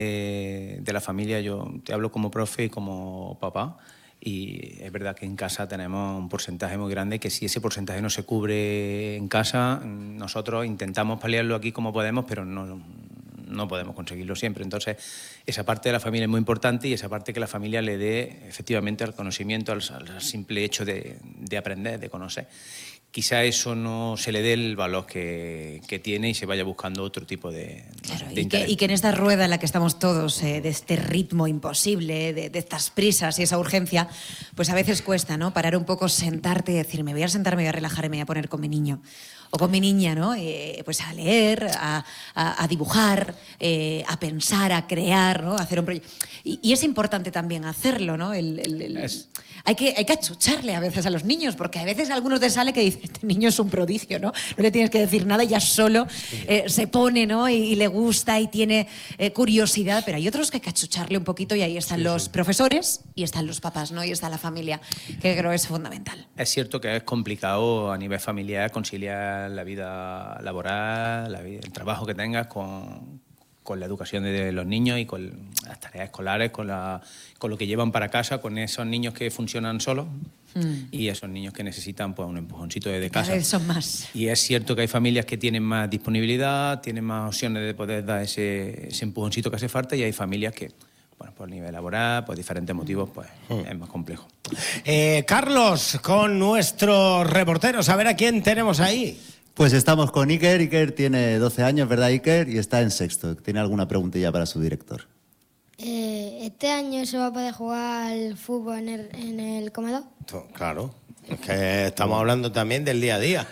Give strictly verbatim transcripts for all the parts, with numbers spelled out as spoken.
de, de la familia, yo te hablo como profe y como papá, y es verdad que en casa tenemos un porcentaje muy grande que si ese porcentaje no se cubre en casa, nosotros intentamos paliarlo aquí como podemos, pero no, no podemos conseguirlo siempre. Entonces, esa parte de la familia es muy importante y esa parte que la familia le dé efectivamente al conocimiento, al, al simple hecho de, de aprender, de conocer. Quizá eso no se le dé el valor que, que tiene y se vaya buscando otro tipo de, claro, de y, que, y que en esta rueda en la que estamos todos, eh, de este ritmo imposible, de, de estas prisas y esa urgencia, pues a veces cuesta, ¿no? Parar un poco, sentarte y decir, me voy a sentar, me voy a relajar y me voy a poner con mi niño. O con mi niña, ¿no? Eh, pues a leer, a, a, a dibujar, eh, a pensar, a crear, ¿no? A hacer un proyecto. Y, y es importante también hacerlo, ¿no? El, el, el... Es... Hay que, hay que achucharle a veces a los niños, porque a veces a algunos te sale que dicen, este niño es un prodigio, ¿no? No le tienes que decir nada, ya solo eh, se pone, ¿no? Y, y le gusta y tiene eh, curiosidad, pero hay otros que hay que achucharle un poquito y ahí están sí, los sí. profesores y están los papás, ¿no? Y está la familia, que creo que es fundamental. Es cierto que es complicado a nivel familiar conciliar la vida laboral, la vida, el trabajo que tengas con... con la educación de los niños y con las tareas escolares, con, la, con lo que llevan para casa, con esos niños que funcionan solos mm. y esos niños que necesitan pues, un empujoncito desde casa. Cada vez son más. Y es cierto que hay familias que tienen más disponibilidad, tienen más opciones de poder dar ese, ese empujoncito que hace falta, y hay familias que, bueno, por nivel laboral, por diferentes motivos, pues mm. es más complejo. Eh, Carlos, con nuestros reporteros, a ver a quién tenemos ahí. Pues estamos con Iker. Iker tiene doce años, ¿verdad, Iker? Y está en sexto. ¿Tiene alguna preguntilla para su director? Eh, ¿Este año se va a poder jugar al fútbol en el, en el comedor? Claro, es que estamos hablando también del día a día.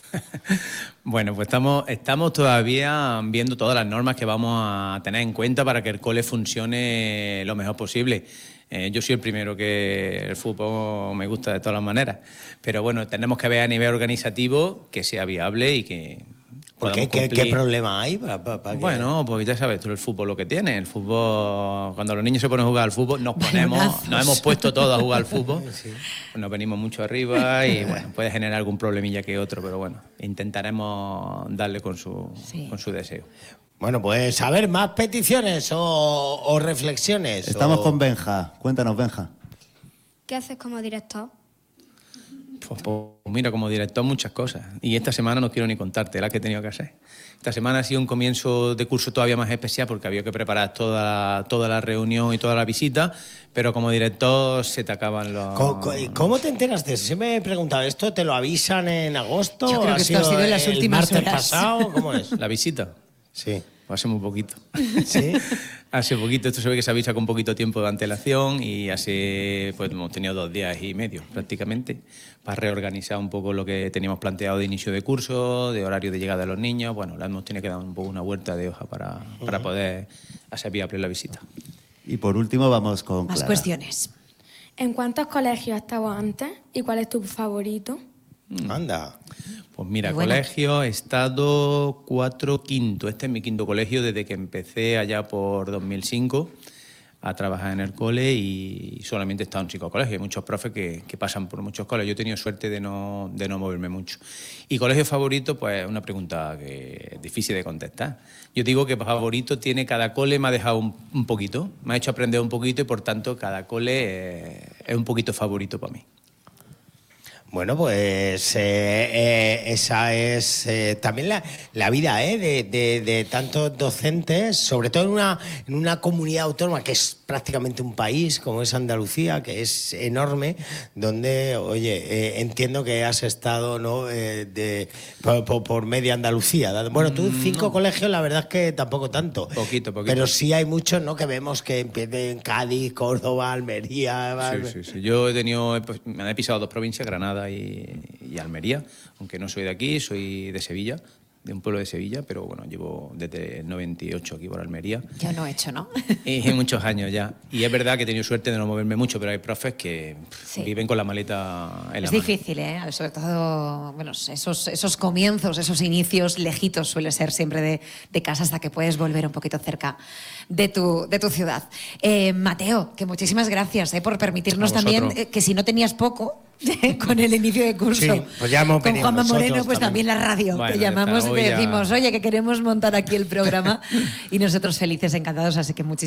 Bueno, pues estamos, estamos todavía viendo todas las normas que vamos a tener en cuenta para que el cole funcione lo mejor posible. Eh, yo soy el primero que el fútbol me gusta de todas las maneras, pero bueno, tenemos que ver a nivel organizativo que sea viable y que ¿Por qué? ¿Qué, ¿Qué problema hay? Para, para, para bueno, pues ya sabes tú el fútbol lo que tiene. El fútbol, cuando los niños se ponen a jugar al fútbol, nos ponemos, nos hemos puesto todos a jugar al fútbol, sí. Nos venimos mucho arriba y bueno, puede generar algún problemilla que otro, pero bueno, intentaremos darle con su, sí. con su deseo. Bueno, pues a ver, más peticiones o, o reflexiones. Estamos o... con Benja. Cuéntanos, Benja. ¿Qué haces como director? Pues, pues mira, como director muchas cosas. Y esta semana no quiero ni contarte las que he tenido que hacer. Esta semana ha sido un comienzo de curso todavía más especial porque había que preparar toda, toda la reunión y toda la visita, pero como director se te acaban los... ¿Cómo, cómo te enteras de eso? Si me he preguntado, ¿esto te lo avisan en agosto? Yo creo que esto ha sido en las el últimas martes horas. pasado? ¿Cómo es? ¿La visita? Sí. Hace muy poquito. ¿Sí? Hace poquito. Esto se ve que se avisa con poquito tiempo de antelación y hace, pues hemos tenido dos días y medio prácticamente para reorganizar un poco lo que teníamos planteado de inicio de curso, de horario de llegada de los niños. Bueno, le hemos tenido que dar un poco una vuelta de hoja para, uh-huh. para poder hacer viable la visita. Y por último vamos con Más Clara. cuestiones. ¿En cuántos colegios has estado antes y cuál es tu favorito? Anda. Pues mira, colegio, he estado cuatro quinto. Este es mi quinto colegio desde que empecé allá por dos mil cinco a trabajar en el cole y solamente he estado en cinco colegios. Hay muchos profes que, que pasan por muchos colegios. Yo he tenido suerte de no, de no moverme mucho. Y colegio favorito, pues una pregunta que es difícil de contestar. Yo digo que favorito tiene cada cole, me ha dejado un, un poquito, me ha hecho aprender un poquito y por tanto cada cole eh, es un poquito favorito para mí. Bueno, pues eh, eh, esa es eh, también la, la vida eh, de, de, de tantos docentes, sobre todo en una, en una comunidad autónoma que es prácticamente un país, como es Andalucía, que es enorme, donde, oye, eh, entiendo que has estado ¿no? eh, de, por, por, por media Andalucía. Bueno, tú cinco no. colegios, la verdad es que tampoco tanto. Poquito, poquito. Pero sí hay muchos ¿no? que vemos que empiezan en Cádiz, Córdoba, Almería. Sí, sí, sí. Yo he tenido, me he pisado dos provincias, Granada Y, y Almería, aunque no soy de aquí, soy de Sevilla, de un pueblo de Sevilla, pero bueno, llevo desde el noventa y ocho aquí por Almería. Yo no he hecho, ¿no? Y muchos años ya. Y es verdad que he tenido suerte de no moverme mucho, pero hay profes que sí. viven con la maleta en la Es mano. difícil, ¿eh? Sobre todo, bueno, esos, esos comienzos, esos inicios lejitos suele ser siempre de, de casa hasta que puedes volver un poquito cerca de tu, de tu ciudad. Eh, Mateo, que muchísimas gracias ¿eh? por permitirnos también eh, que si no tenías poco con el inicio de curso, sí, pues ya hemos con Juanma Moreno, pues también, también la radio, bueno, te llamamos y te decimos, oye, que queremos montar aquí el programa y nosotros felices, encantados, así que muchísimas